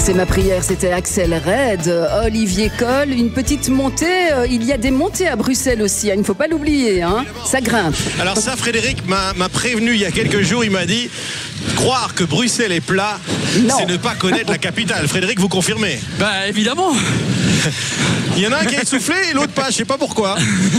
C'est ma prière, c'était Axel Red, Olivier Coll, une petite montée. Il y a des montées à Bruxelles aussi, il ne faut pas l'oublier, hein. Ça grimpe. Alors ça, Frédéric m'a prévenu il y a quelques jours, il m'a dit croire que Bruxelles est plat, c'est ne pas connaître la capitale. Frédéric, vous confirmez? Bah évidemment. Il y en a un qui est essoufflé et l'autre pas, je sais pas pourquoi.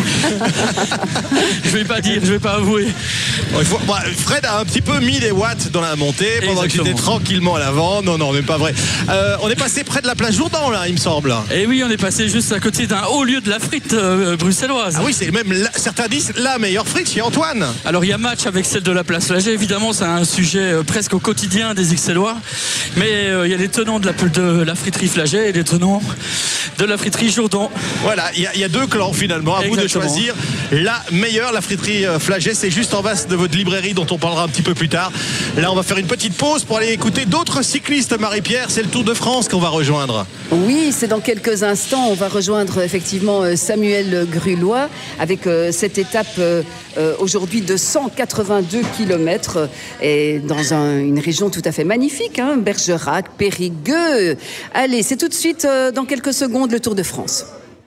Je vais pas dire, je vais pas avouer. Fred a un petit peu mis des watts dans la montée pendant qu'il était tranquillement à l'avant. Non, même pas vrai. On est passé près de la plage Jourdan là, il me semble. Et oui, on est passé juste à côté d'un haut lieu de la frite bruxelloise. Ah oui, c'est même certains disent la meilleure frite chez Antoine. Alors il y a match avec celle de la place Flagey, évidemment c'est un sujet presque au quotidien des Ixellois. Mais il y a les tenants de la friterie Flagey et les tenants de la friterie Jourdan. Voilà, il y a deux clans finalement. À vous de choisir la meilleure. La friterie Flagey, c'est juste en face de votre librairie dont on parlera un petit peu plus tard. Là, on va faire une petite pause pour aller écouter d'autres cyclistes. Marie-Pierre, c'est le Tour de France qu'on va rejoindre. Oui, c'est dans quelques instants. On va rejoindre effectivement Samuel Grulois avec cette étape aujourd'hui de 182 km et dans une région tout à fait magnifique, hein, Bergerac, Périgueux. Allez, c'est tout de suite dans quelques secondes le Tour de France.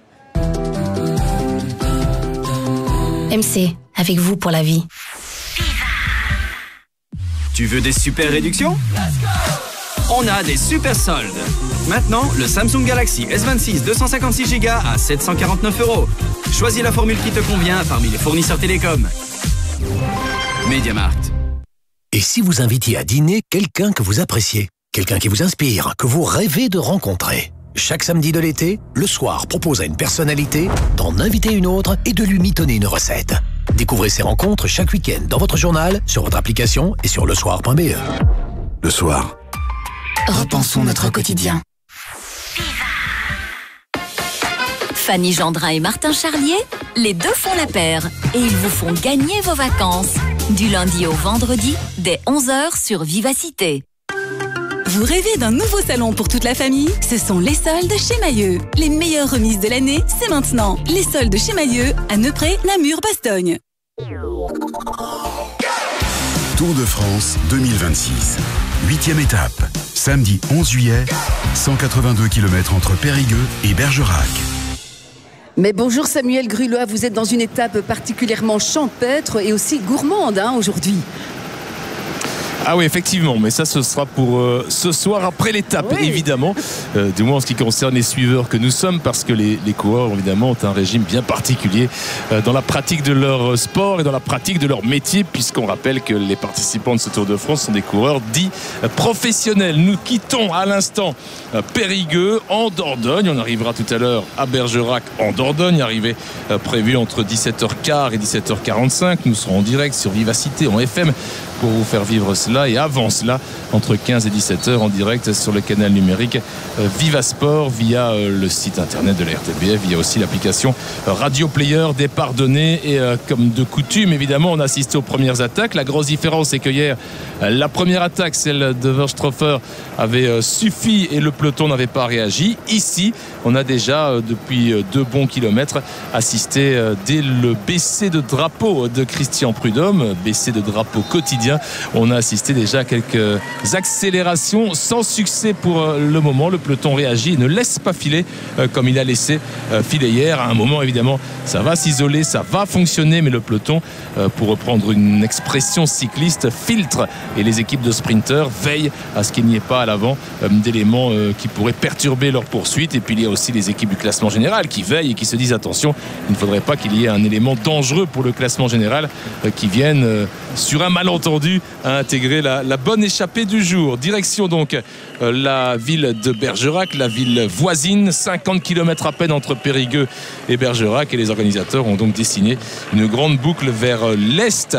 MC, avec vous pour la vie. Tu veux des super réductions? On a des super soldes. Maintenant, le Samsung Galaxy S26 256Go à 749 €. Choisis la formule qui te convient parmi les fournisseurs télécoms. MediaMarkt. Et si vous invitiez à dîner quelqu'un que vous appréciez, quelqu'un qui vous inspire, que vous rêvez de rencontrer? Chaque samedi de l'été, le soir propose à une personnalité d'en inviter une autre et de lui mitonner une recette. Découvrez ces rencontres chaque week-end dans votre journal, sur votre application et sur lesoir.be. Le soir. Repensons notre quotidien. Fanny Gendrin et Martin Charlier, les deux font la paire et ils vous font gagner vos vacances. Du lundi au vendredi, dès 11h sur Vivacité. Vous rêvez d'un nouveau salon pour toute la famille? Ce sont les soldes chez Mailleux. Les meilleures remises de l'année, c'est maintenant. Les soldes chez Mailleux, à Neupré, Namur, Bastogne. Tour de France 2026. 8e étape. Samedi 11 juillet, 182 km entre Périgueux et Bergerac. Mais bonjour Samuel Grulois, vous êtes dans une étape particulièrement champêtre et aussi gourmande aujourd'hui. Ah oui, effectivement, mais ça ce sera pour ce soir après l'étape, évidemment, du moins en ce qui concerne les suiveurs que nous sommes, parce que les coureurs évidemment ont un régime bien particulier dans la pratique de leur sport et dans la pratique de leur métier, puisqu'on rappelle que les participants de ce Tour de France sont des coureurs dits professionnels. Nous quittons à l'instant Périgueux en Dordogne, on arrivera tout à l'heure à Bergerac en Dordogne, arrivée prévue entre 17h15 et 17h45. Nous serons en direct sur Vivacité en FM pour vous faire vivre cela, et avant cela entre 15 et 17h en direct sur le canal numérique Vivasport via le site internet de la RTBF, via aussi l'application Radio Player. Départ donné et comme de coutume évidemment on a assisté aux premières attaques. La grosse différence c'est que hier la première attaque, celle de Verstroffer, avait suffi et le peloton n'avait pas réagi. Ici on a déjà depuis 2 bons kilomètres assisté dès le baisser de drapeau de Christian Prudhomme, baisser de drapeau quotidien. On a assisté déjà à quelques accélérations sans succès pour le moment. Le peloton réagit et ne laisse pas filer comme il a laissé filer hier. À un moment évidemment ça va s'isoler, ça va fonctionner, mais le peloton, pour reprendre une expression cycliste, filtre, et les équipes de sprinteurs veillent à ce qu'il n'y ait pas à l'avant d'éléments qui pourraient perturber leur poursuite. Et puis il y a aussi les équipes du classement général qui veillent et qui se disent attention, il ne faudrait pas qu'il y ait un élément dangereux pour le classement général qui vienne sur un malentendu à intégrer la bonne échappée du jour. Direction donc la ville de Bergerac, la ville voisine, 50 km à peine entre Périgueux et Bergerac, et les organisateurs ont donc dessiné une grande boucle vers l'est,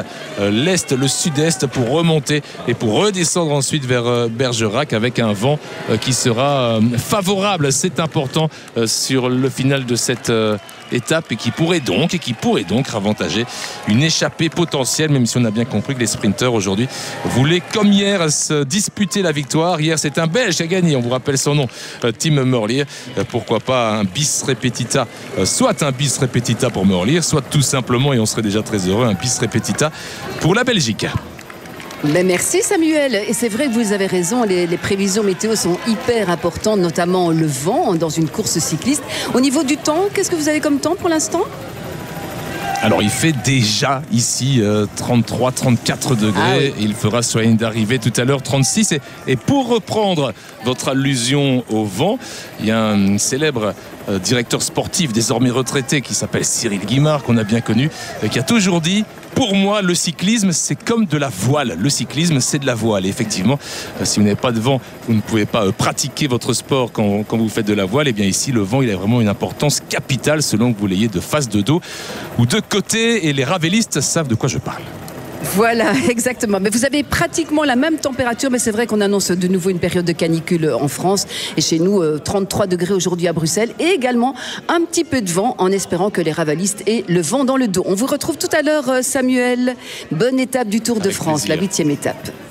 le sud-est, pour remonter et pour redescendre ensuite vers Bergerac avec un vent qui sera favorable, c'est important, sur le final de cette étape, et qui pourrait donc avantager une échappée potentielle, même si on a bien compris que les sprinteurs aujourd'hui voulaient, comme hier, se disputer la victoire. Hier c'est un Belge qui a gagné, on vous rappelle son nom, Tim Merlier. Pourquoi pas un bis repetita, soit un bis repetita pour Merlier, soit tout simplement, et on serait déjà très heureux, un bis repetita pour la Belgique. Mais merci Samuel. Et c'est vrai que vous avez raison, les prévisions météo sont hyper importantes, notamment le vent dans une course cycliste. Au niveau du temps, qu'est-ce que vous avez comme temps pour l'instant ? Alors il fait déjà ici 33, 34 degrés. Ah oui. Il fera sur la ligne d'arrivée tout à l'heure 36. Et pour reprendre votre allusion au vent, il y a un célèbre directeur sportif désormais retraité qui s'appelle Cyril Guimard, qu'on a bien connu, qui a toujours dit: pour moi, le cyclisme, c'est comme de la voile. Le cyclisme, c'est de la voile. Et effectivement, si vous n'avez pas de vent, vous ne pouvez pas pratiquer votre sport quand vous faites de la voile. Et bien ici, le vent, il a vraiment une importance capitale selon que vous l'ayez de face, de dos ou de côté. Et les ravélistes savent de quoi je parle. Voilà, exactement. Mais vous avez pratiquement la même température, mais c'est vrai qu'on annonce de nouveau une période de canicule en France. Et chez nous, 33 degrés aujourd'hui à Bruxelles. Et également un petit peu de vent, en espérant que les ravalistes aient le vent dans le dos. On vous retrouve tout à l'heure, Samuel. Bonne étape du Tour de France, la 8e étape.